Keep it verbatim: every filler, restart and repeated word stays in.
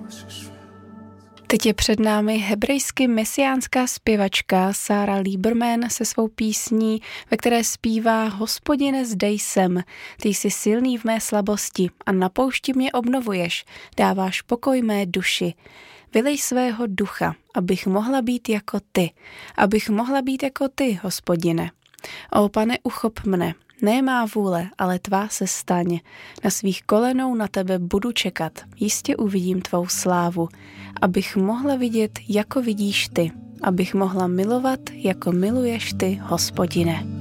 Teď je před námi hebrejsky mesiánská zpěvačka Sarah Lieberman se svou písní, ve které zpívá: Hospodine, zde jsem, ty jsi silný v mé slabosti a na poušti mě obnovuješ, dáváš pokoj mé duši. Vylej svého ducha, abych mohla být jako ty, abych mohla být jako ty, Hospodine. O Pane, uchop mne, ne má vůle, ale tvá se staň. Na svých kolenou na tebe budu čekat, jistě uvidím tvou slávu, abych mohla vidět, jako vidíš ty, abych mohla milovat, jako miluješ ty, Hospodine.